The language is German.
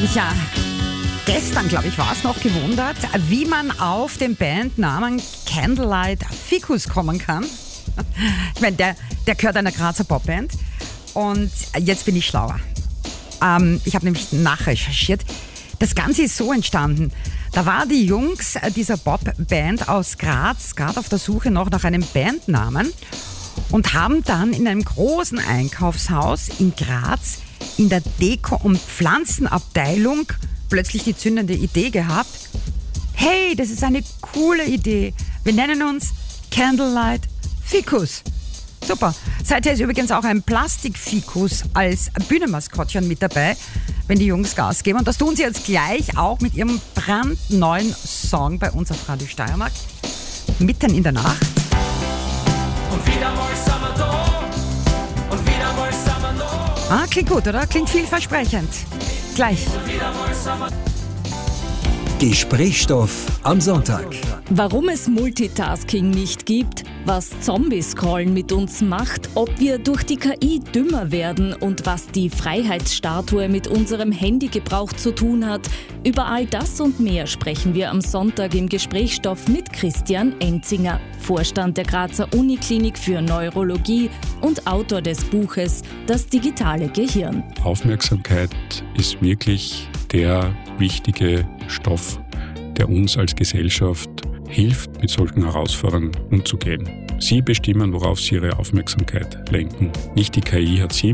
habe mich ja gestern, glaube ich, war es noch gewundert, wie man auf den Bandnamen Candlelight Ficus kommen kann. Ich meine, der gehört einer Grazer Popband und jetzt bin ich schlauer. Ich habe nämlich nachrecherchiert. Das Ganze ist so entstanden. Da waren die Jungs dieser Popband aus Graz gerade auf der Suche noch nach einem Bandnamen und haben dann in einem großen Einkaufshaus in Graz in der Deko- und Pflanzenabteilung plötzlich die zündende Idee gehabt. Hey, das ist eine coole Idee. Wir nennen uns Candlelight Ficus. Super. Seither ist übrigens auch ein Plastikfikus als Bühnenmaskottchen mit dabei, wenn die Jungs Gas geben. Und das tun sie jetzt gleich auch mit ihrem brandneuen Song bei uns auf Radio Steiermark. Mitten in der Nacht. Und wieder mal sind wir da. Und wieder mal sind wir noch. Klingt gut, oder? Klingt vielversprechend. Gleich. Und wieder mal sind wir. Gesprächsstoff am Sonntag. Warum es Multitasking nicht gibt, was Zombie-Scrollen mit uns macht, ob wir durch die KI dümmer werden und was die Freiheitsstatue mit unserem Handygebrauch zu tun hat. Über all das und mehr sprechen wir am Sonntag im Gesprächsstoff mit Christian Enzinger, Vorstand der Grazer Uniklinik für Neurologie und Autor des Buches Das digitale Gehirn. Aufmerksamkeit ist wirklich der wichtige Stoff, der uns als Gesellschaft hilft, mit solchen Herausforderungen umzugehen. Sie bestimmen, worauf Sie Ihre Aufmerksamkeit lenken. Nicht die KI hat Sie